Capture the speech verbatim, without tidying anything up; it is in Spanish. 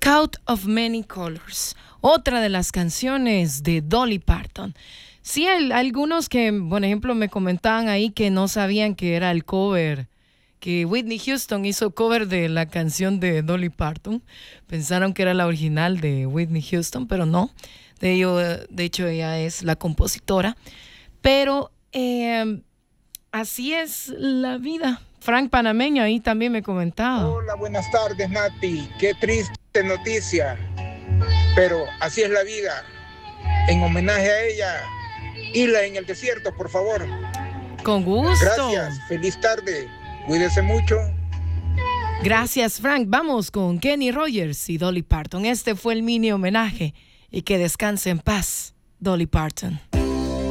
Coat of Many Colors, otra de las canciones de Dolly Parton. Sí, hay algunos que, por ejemplo, me comentaban ahí que no sabían que era el cover, que Whitney Houston hizo cover de la canción de Dolly Parton. Pensaron que era la original de Whitney Houston, pero no. De, ello, de hecho, ella es la compositora. Pero eh, así es la vida. Frank Panameño ahí también me comentaba. Hola, buenas tardes, Nati. Qué triste noticia, pero así es la vida. En homenaje a ella, Hila en el desierto, por favor. Con gusto. Gracias, feliz tarde. Cuídese mucho. Gracias, Frank. Vamos con Kenny Rogers y Dolly Parton. Este fue el mini homenaje y que descanse en paz, Dolly Parton.